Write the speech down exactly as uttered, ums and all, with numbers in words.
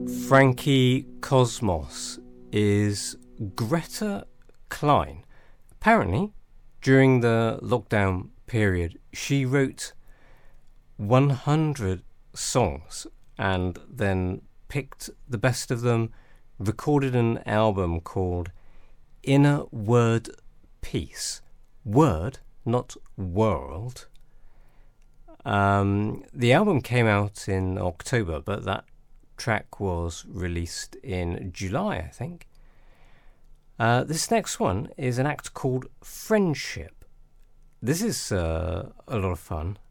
Frankie Cosmos is Greta Klein. Apparently, during the lockdown period, she wrote one hundred songs and then picked the best of them, recorded an album called Inner Word Peace. Word, not world. Um, the album came out in October, but that track was released in July, I think. Uh, this next one is an act called Friendship. This is uh, a lot of fun.